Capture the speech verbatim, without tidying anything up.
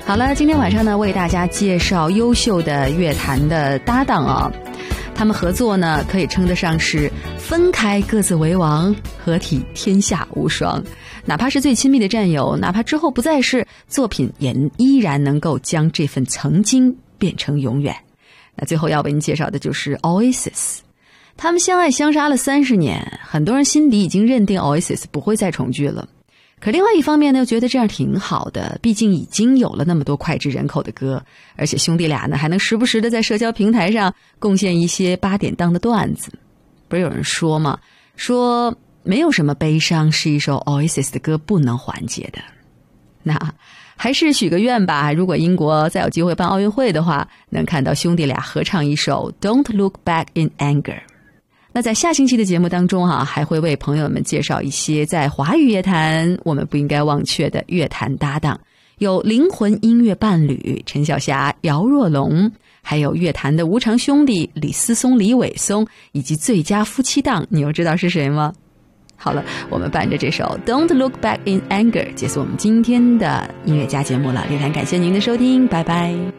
好了，今天晚上呢，为大家介绍优秀的乐坛的搭档啊，他们合作呢，可以称得上是分开各自为王，合体天下无双。哪怕是最亲密的战友，哪怕之后不再是，作品也依然能够将这份曾经变成永远。那最后要为您介绍的就是 Oasis， 他们相爱相杀了三十年，很多人心底已经认定 Oasis 不会再重聚了。可另外一方面呢，又觉得这样挺好的，毕竟已经有了那么多脍炙人口的歌，而且兄弟俩呢还能时不时的在社交平台上贡献一些八点档的段子。不是有人说吗？说没有什么悲伤是一首 Oasis 的歌不能缓解的。那还是许个愿吧，如果英国再有机会办奥运会的话，能看到兄弟俩合唱一首 Don't Look Back in Anger。那在下星期的节目当中啊，还会为朋友们介绍一些在华语乐坛我们不应该忘却的乐坛搭档，有灵魂音乐伴侣陈小霞、姚若龙，还有乐坛的无常兄弟李思松、李伟松，以及最佳夫妻档，你又知道是谁吗？好了，我们伴着这首 Don't Look Back in Anger 结束我们今天的音乐家节目了。烈谈感谢您的收听，拜拜。